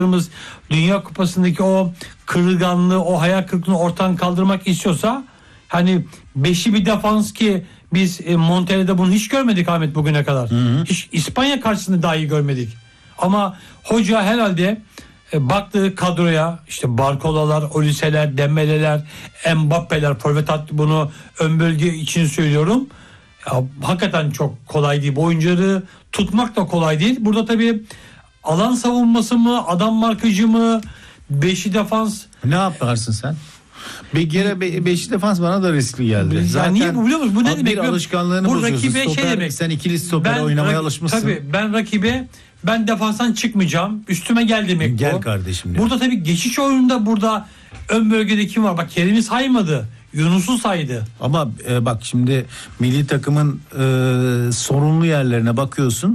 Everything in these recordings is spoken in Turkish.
Dünya Kupası'ndaki o kırılganlığı, o hayal kırıklığını ortadan kaldırmak istiyorsa hani beşi bir defans ki biz Montella'da bunu hiç görmedik Ahmet bugüne kadar. Hiç İspanya karşısında dahi görmedik. Ama hoca herhalde baktığı kadroya işte Barkola'lar, Olise'ler, Dembele'ler, Mbappe'ler, forvet hattı, bunu ön bölge için söylüyorum. Ya, hakikaten çok kolay değil. Bu oyuncuları tutmak da kolay değil. Burada tabii alan savunması mı, adam markajı mı, beşi defans. Ne yaparsın sen? Bir kere beşi defans bana da riskli geldi. Zaten niye bu biliyor musun? Bu ne demek? Bir alışkanlığını bu bozuyorsun. rakibe Stoper, şey demek. sen ikili stoper oynamaya alışmışsın. Tabii ben rakibe defanstan çıkmayacağım. Üstüme gel demek. Gel bu. kardeşim diyor. Burada tabii geçiş oyununda burada ön bölgede kim var? Bak Kerim'i saymadı. Yunus'u saydı. Ama bak şimdi milli takımın sorunlu yerlerine bakıyorsun.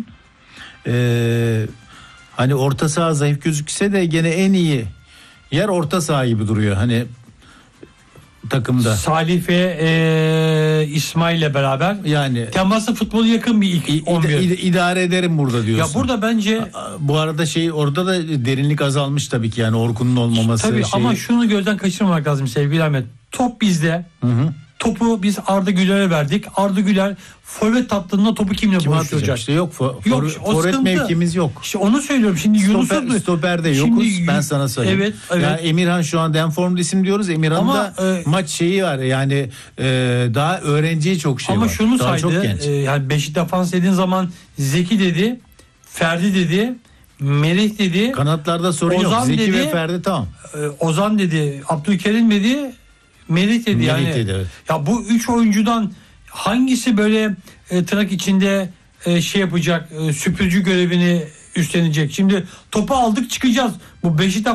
Hani orta saha zayıf gözükse de gene en iyi yer orta saha gibi duruyor. Hani takımda. Salih ve İsmail'le beraber. Yani temaslı futbolu yakın bir ilk 11. idare ederim burada diyorsun. Ya burada bence bu arada orada da derinlik azalmış tabii ki, yani Orkun'un olmaması. Tabii ama şunu gözden kaçırmamak lazım sevgili Ahmet. Top bizde. Topu biz Arda Güler'e verdik. Arda Güler forvet hattında topu kimle buluşturacak? İşte yok. Forvet mevkimiz yok. İşte onu söylüyorum. Şimdi Yunus'u stoperde yokuz. Ben sana söyleyeyim. Evet. Yani Emirhan şu anda en formda isim diyoruz. Emirhan'da maç şeyi var. Yani daha öğrenciye çok şey var. Ama şunu daha saydı. Çok genç. Yani beşi defans dediğin zaman Zeki dedi, Ferdi dedi, Melih dedi. Kanatlarda sorun Ozan yok. Zeki dedi, ve Ferdi tamam. Ozan dedi, Abdülkerim dedi, Melih dedi. Yani dedi, evet. Ya bu üç oyuncudan hangisi böyle tırnak içinde şey yapacak, süpürücü görevini üstlenecek? Şimdi topu aldık çıkacağız. Bu beşi